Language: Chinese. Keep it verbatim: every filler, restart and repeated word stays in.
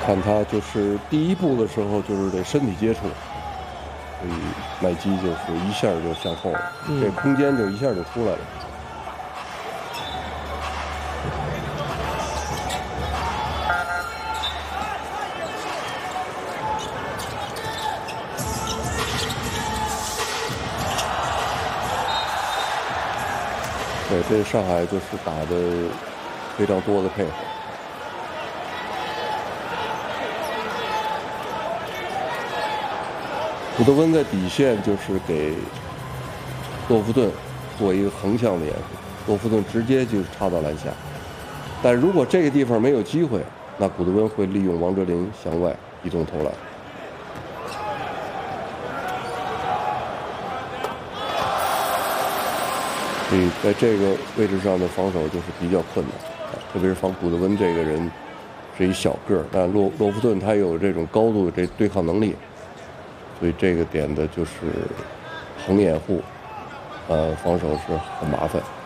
看他就是第一步的时候就是得身体接触，所以麦基就是一下就向后了，嗯、这空间就一下就出来了。对，这上海就是打的非常多的配合。古德温在底线就是给洛夫顿做一个横向的掩护，洛夫顿直接就插到篮下。但如果这个地方没有机会，那古德温会利用王哲林向外移动投篮。所以在这个位置上的防守就是比较困难，特别是防古德温这个人是一小个儿，但洛洛夫顿他有这种高度的这对抗能力，所以这个点的就是横掩护，呃，防守是很麻烦。